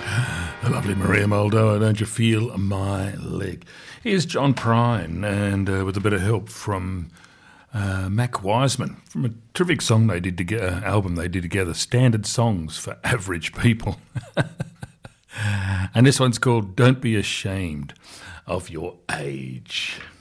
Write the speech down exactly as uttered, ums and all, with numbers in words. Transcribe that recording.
The lovely Maria Moldova, Don't You Feel My Leg? Here's John Prine, and uh, with a bit of help from uh, Mac Wiseman, from a terrific song they did together, album they did together, Standard Songs for Average People. And this one's called Don't Be Ashamed of Your Age.